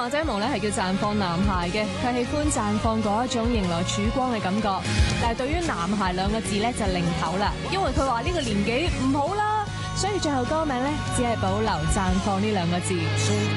華仔夢咧係叫綻放男孩嘅，佢喜歡綻放嗰一種迎來曙光嘅感覺。但係對於男孩兩個字咧就擰頭啦，因為佢話呢個年紀唔好啦，所以最後歌名咧只係保留綻放呢兩個字。